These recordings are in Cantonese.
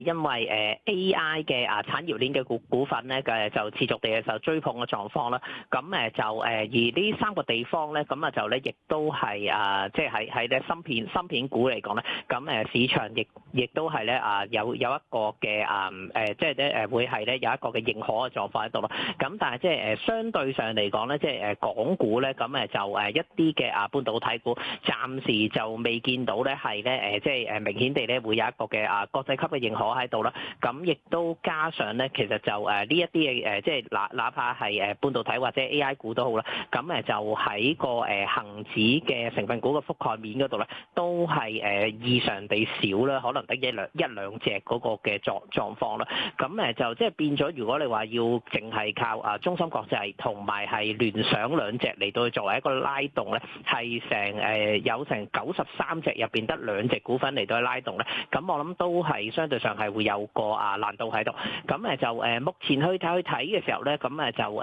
因為AI 嘅產業鏈嘅股份咧就持續地受追捧嘅狀況啦。咁就而呢三個地方咧，咁就咧亦都係即係喺咧芯片股嚟講咧，咁市場亦都係咧有一個嘅即係咧會係咧有一個嘅認可嘅狀況喺度咯。咁但係即係相對上嚟講咧，即係港股咧，咁就一啲嘅半導體股暫時就未見到咧係咧即係明顯地咧會有一個嘅國際級嘅認可喺度啦。咁亦都加上咧，其實就呢一啲嘅即係哪怕係半導體或者 AI 股都好啦，咁就喺個恆指嘅成分股嘅覆蓋面嗰度咧，都係異常地少啦，可能得一兩隻嗰個嘅狀況啦。咁就即係變咗，如果你話要淨係靠中芯國際同埋係聯想兩隻嚟到作為一個拉動咧，係有成93隻入邊得2隻股份嚟到去拉動咧，咁我諗都係相對上係會有個難度喺度。咁就目前去睇嘅時候咧，咁就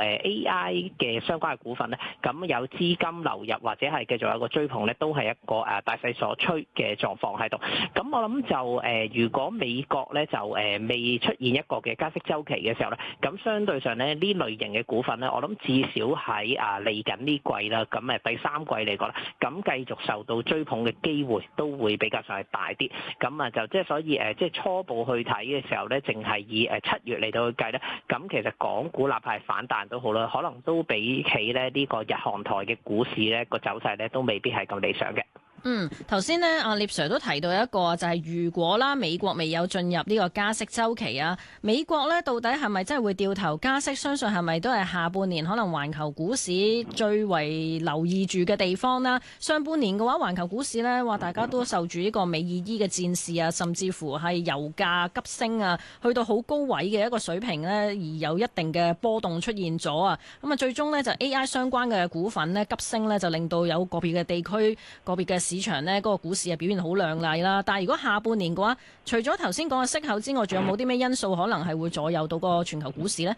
AI 嘅相關嘅股份咧，咁有資金流入或者係繼續有個追捧咧，都係一個大勢所趨嘅狀況喺度。咁我諗就如果美國咧就未出現一個嘅加息週期嘅時候咧，咁相對上咧呢類型嘅股份咧，我諗至少喺嚟緊呢季啦，咁第三季嚟講啦，咁繼續受到追捧嘅機會都會比較上係大啲。咁就即係所以即係初步去睇嘅時候咧，淨係以7月嚟到去計咧，咁其實港股哪怕係反彈都好啦，可能都比起咧呢個日韓台嘅股市咧個走勢咧都未必係咁理想嘅。 頭先咧，阿聶 Sir 都提到一個就係如果啦，美國未有進入呢個加息週期啊，美國咧到底係咪真係會掉頭加息？相信係咪都係下半年可能環球股市最為留意住嘅地方啦。上半年嘅話，環球股市呢話大家都受住呢個美意伊嘅戰事啊，甚至乎係油價急升啊，去到好高位嘅一個水平呢，而有一定嘅波動出現咗啊。咁最終呢，就 AI 相關嘅股份呢急升呢，就令到有個別嘅地區、個別嘅市場呢嗰個股市表現好亮麗啦。但係如果下半年嘅話，除咗頭先講嘅息口之外，仲有冇啲咩因素可能係會左右到個全球股市呢？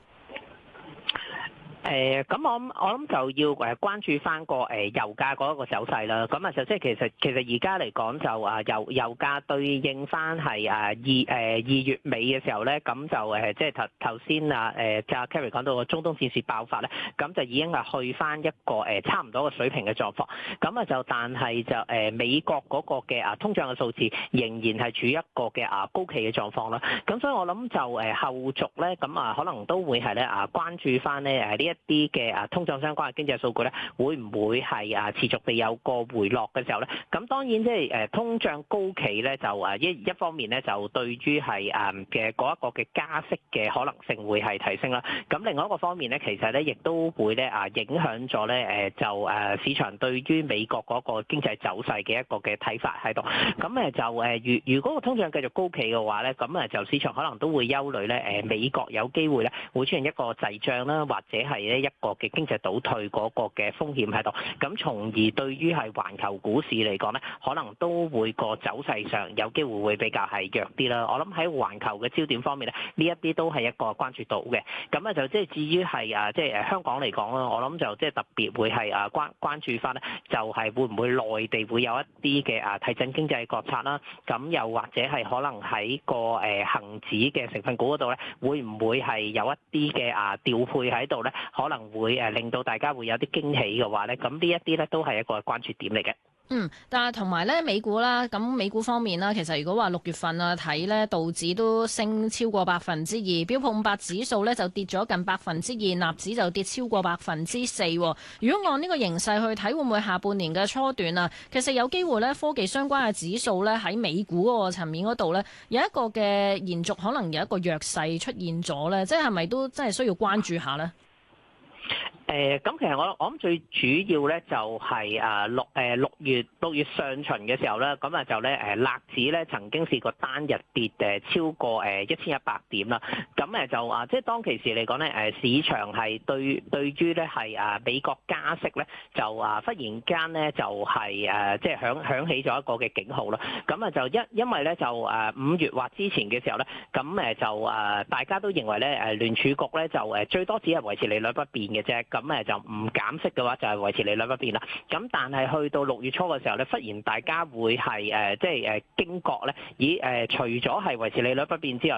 咁我諗就要關注翻個油價嗰一個走勢啦。咁就即係其實而家嚟講就油價對應翻係二月尾嘅時候咧，咁就即係頭先Carrie 講到個中東戰事爆發咧，咁就已經係去翻一個差唔多嘅水平嘅狀況。咁就但係就美國嗰個嘅通脹嘅數字仍然係處於一個嘅高企嘅狀況啦。咁所以我諗就後續咧，咁可能都會係咧關注翻咧呢一啲嘅通脹相關嘅經濟數據咧，會唔會係持續地有個回落嘅時候咧？咁當然即係通脹高企咧，就一方面咧就對於係嘅嗰一個嘅加息嘅可能性會係提升啦。咁另外一個方面咧，其實咧亦都會咧影響咗咧就市場對於美國嗰個經濟走勢嘅一個嘅睇法喺度。咁就如果個通脹繼續高企嘅話咧，咁就市場可能都會憂慮咧美國有機會咧會出現一個滯脹啦，或者係一個嘅經濟倒退嗰個嘅風險喺度，咁從而對於係環球股市嚟講咧，可能都會個走勢上有機會會比較係弱啲啦。我諗喺環球嘅焦點方面咧，呢一啲都係一個關注度嘅。咁就即係至於係即係香港嚟講啦，我諗就即係特別會係關注翻咧，就係會唔會內地會有一啲嘅提振經濟國策啦？咁又或者係可能喺個恆指嘅成分股嗰度咧，會唔會係有一啲嘅調配喺度咧？可能會令到大家會有啲驚喜嘅話咧，咁呢一啲咧都係一個關注點嚟嘅。 但係同埋咧美股啦，咁美股方面啦，其實如果話6月份睇咧，道指都升超過2%，標普500指數咧就跌咗近2%，納指就跌超過4%。如果按呢個形勢去睇，會唔會下半年嘅初段啊，其實有機會咧科技相關嘅指數咧喺美股嗰個層面嗰度咧有一個嘅延續，可能有一個弱勢出現咗咧，即係咪都真係需要關注下咧？ 咁其實我諗最主要咧就係6月上旬嘅時候咧，咁就咧納指咧曾經試過單日跌超過1100點啦。咁就即係當其時嚟講咧，市場係對於咧係美國加息咧就忽然間咧就係即係響起咗一個嘅警號啦。咁就因為咧就5月或之前嘅時候咧，咁就大家都認為咧聯儲局咧就最多只係維持利率不變嘅啫。 咁就唔減息嘅話就係維持利率不變啦。咁但係去到6月初嘅時候咧，忽然大家會係即係驚覺咧，除咗係維持利率不變之外，